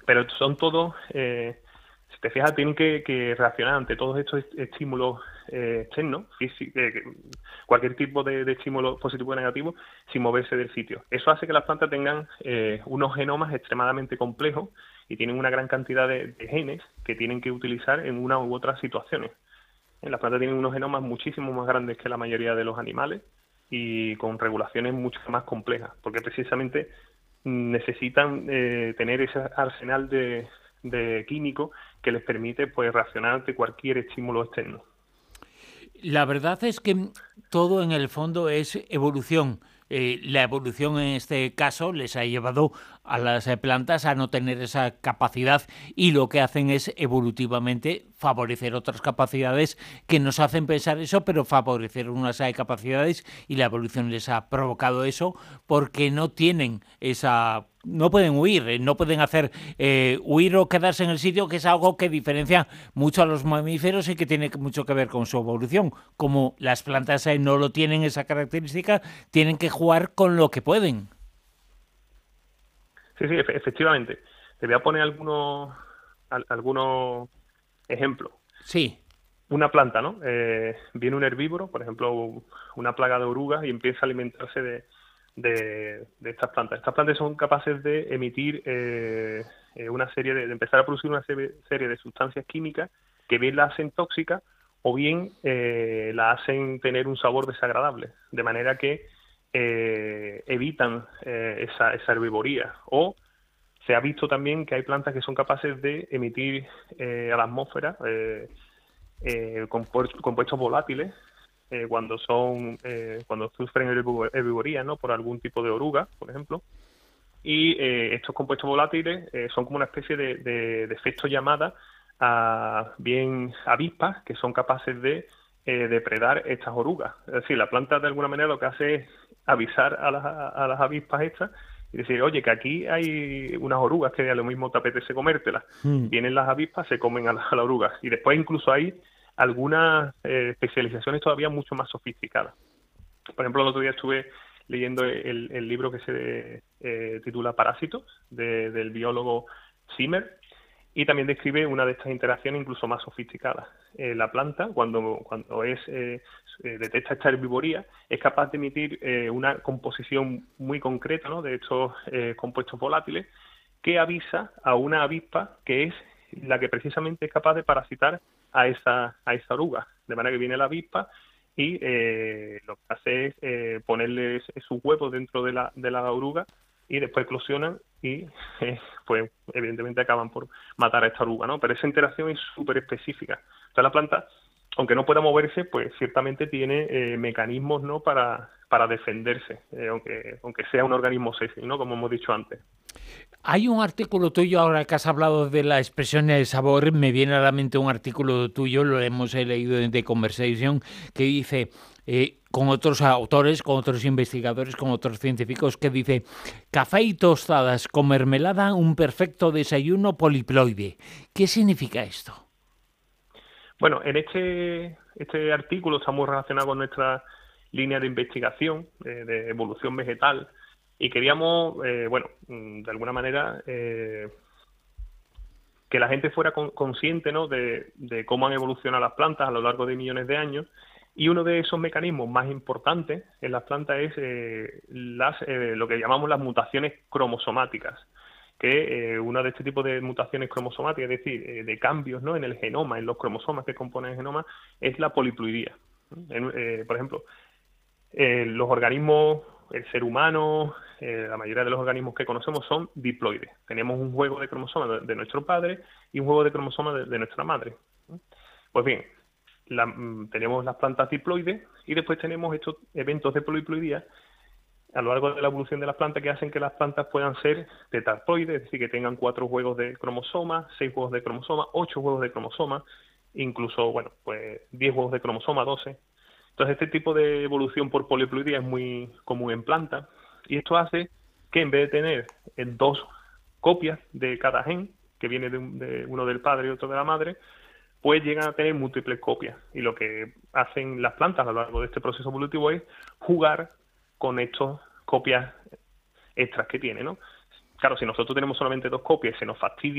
pero son todos, si te fijas, tienen que reaccionar ante todos estos estímulos externos, cualquier tipo de estímulo positivo o negativo, sin moverse del sitio. Eso hace que las plantas tengan unos genomas extremadamente complejos y tienen una gran cantidad de genes que tienen que utilizar en una u otras situaciones. Las plantas tienen unos genomas muchísimo más grandes que la mayoría de los animales y con regulaciones mucho más complejas, porque precisamente necesitan tener ese arsenal de químicos que les permite pues reaccionar ante cualquier estímulo externo. La verdad es que todo en el fondo es evolución. La evolución en este caso les ha llevado a las plantas a no tener esa capacidad y lo que hacen es evolutivamente favorecer otras capacidades que nos hacen pensar eso, pero favorecer unas capacidades, y la evolución les ha provocado eso porque no tienen esa... No pueden huir, no pueden hacer huir o quedarse en el sitio, que es algo que diferencia mucho a los mamíferos y que tiene mucho que ver con su evolución. Como las plantas no lo tienen esa característica, tienen que jugar con lo que pueden. Sí, efectivamente. Te voy a poner algunos ejemplos. Sí. Una planta, ¿no? Viene un herbívoro, por ejemplo, una plaga de orugas, y empieza a alimentarse de estas plantas. Estas plantas son capaces de emitir una serie de empezar a producir una serie de sustancias químicas que bien la hacen tóxica o bien la hacen tener un sabor desagradable, de manera que evitan esa herbivoría. O se ha visto también que hay plantas que son capaces de emitir a la atmósfera compuestos volátiles cuando sufren herbivoría, ¿no? Por algún tipo de oruga, por ejemplo. Y estos compuestos volátiles son como una especie de efecto llamada a bien avispas que son capaces de depredar estas orugas. Es decir, la planta de alguna manera lo que hace es avisar a las avispas estas y decir, oye, que aquí hay unas orugas que a lo mismo te apetece comértelas. Vienen las avispas, se comen a la oruga. Y después incluso hay algunas especializaciones todavía mucho más sofisticadas. Por ejemplo, el otro día estuve leyendo el libro que se titula Parásitos, del biólogo Zimmer, y también describe una de estas interacciones incluso más sofisticadas. La planta, cuando detecta esta herbivoría, es capaz de emitir una composición muy concreta, ¿no?, de estos compuestos volátiles, que avisa a una avispa que es la que precisamente es capaz de parasitar a esa oruga. De manera que viene la avispa y lo que hace es ponerle sus huevos dentro de la oruga y después eclosionan y pues evidentemente acaban por matar a esta oruga, ¿no? Pero esa interacción es súper específica. Entonces la planta, aunque no pueda moverse, pues ciertamente tiene mecanismos, ¿no?, para defenderse, aunque sea un organismo sexy, ¿no?, como hemos dicho antes. Hay un artículo tuyo, ahora que has hablado de la expresión de sabor, me viene a la mente un artículo tuyo, lo hemos leído en The Conversation, que dice, con otros autores, con otros investigadores, con otros científicos, que dice, café y tostadas con mermelada, un perfecto desayuno poliploide. ¿Qué significa esto? Bueno, en este artículo está muy relacionado con nuestra línea de investigación de evolución vegetal, y queríamos, de alguna manera, que la gente fuera consciente, ¿no?, de cómo han evolucionado las plantas a lo largo de millones de años. Y uno de esos mecanismos más importantes en las plantas es lo que llamamos las mutaciones cromosomáticas, que una de este tipo de mutaciones cromosomáticas, es decir, de cambios, ¿no?, en el genoma, en los cromosomas que componen el genoma, es la poliploidía. Por ejemplo, los organismos, el ser humano, la mayoría de los organismos que conocemos son diploides. Tenemos un juego de cromosomas de nuestro padre y un juego de cromosomas de nuestra madre. Pues bien, tenemos las plantas diploides y después tenemos estos eventos de poliploidía a lo largo de la evolución de las plantas que hacen que las plantas puedan ser tetraploides, es decir, que tengan 4 juegos de cromosomas, 6 juegos de cromosomas, 8 juegos de cromosomas, incluso, pues 10 juegos de cromosomas, 12. Entonces, este tipo de evolución por poliploidía es muy común en plantas, y esto hace que en vez de tener 2 copias de cada gen, que viene de uno del padre y otro de la madre, pues llegan a tener múltiples copias. Y lo que hacen las plantas a lo largo de este proceso evolutivo es jugar con estas copias extras que tienen, ¿no? Claro, si nosotros tenemos solamente 2 copias y se nos fastidia